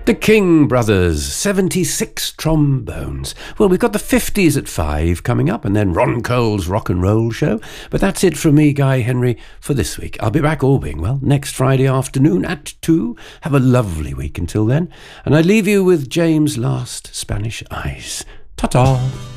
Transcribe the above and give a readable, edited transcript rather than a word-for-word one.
The King Brothers, 76 trombones. Well, we've got the 50s at 5 coming up, and then Ron Cole's rock and roll show. But that's it from me, Guy Henry, for this week. I'll be back, all being well, next Friday afternoon at 2. Have a lovely week until then. And I leave you with James' last Spanish Eyes. Ta-ta!